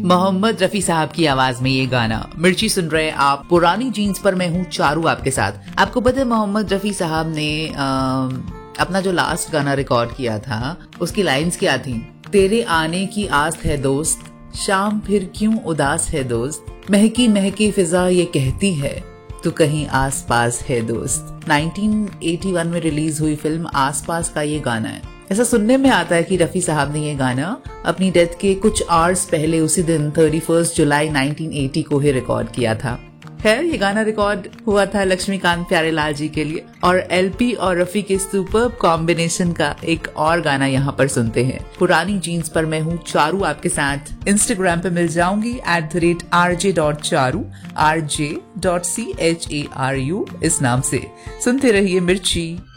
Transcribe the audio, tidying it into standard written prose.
मोहम्मद रफी साहब की आवाज में ये गाना मिर्ची सुन रहे हैं आप। पुरानी जीन्स पर मैं हूँ चारू आपके साथ। आपको पता है मोहम्मद रफी साहब ने अपना जो लास्ट गाना रिकॉर्ड किया था उसकी लाइंस क्या थी? तेरे आने की आस है दोस्त, शाम फिर क्यों उदास है दोस्त, महकी महकी फिजा ये कहती है तू कहीं आस पास है दोस्त। 1981 में रिलीज हुई फिल्म आस पास का ये गाना है। ऐसा सुनने में आता है कि रफी साहब ने ये गाना अपनी डेथ के कुछ आवर्स पहले उसी दिन 31 जुलाई 1980 को ही रिकॉर्ड किया था। खैर, ये गाना रिकॉर्ड हुआ था लक्ष्मीकांत प्यारेलाल जी के लिए। और एलपी और रफी के सुपर्ब कॉम्बिनेशन का एक और गाना यहाँ पर सुनते हैं। पुरानी जीन्स पर मैं हूँ चारू आपके साथ। इंस्टाग्राम पे मिल जाऊंगी @rj.charu rj.charu इस नाम से। सुनते रहिए मिर्ची।